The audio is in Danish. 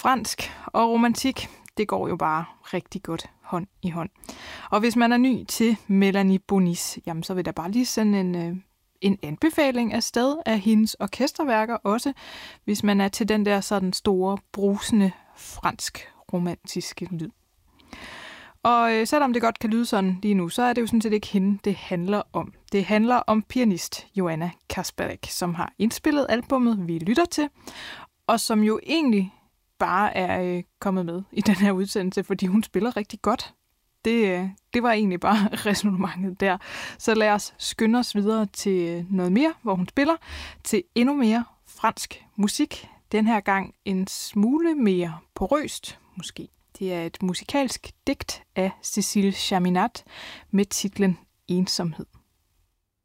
Fransk og romantik, det går jo bare rigtig godt hånd i hånd. Og hvis man er ny til Mélanie Bonis, jamen så vil der bare lige sende en anbefaling afsted af hendes orkesterværker også, hvis man er til den der sådan store, brusende, fransk romantiske lyd. Og selvom det godt kan lyde sådan lige nu, så er det jo sådan set ikke hende, det handler om. Det handler om pianist Joanna Kasperek, som har indspillet albummet, vi lytter til, og som jo egentlig bare er kommet med i den her udsendelse, fordi hun spiller rigtig godt. Det var egentlig bare ræsonnementet der. Så lad os skynde os videre til noget mere, hvor hun spiller, til endnu mere fransk musik. Den her gang en smule mere porøst, måske. Det er et musikalsk digt af Cécile Chaminade med titlen Ensomhed.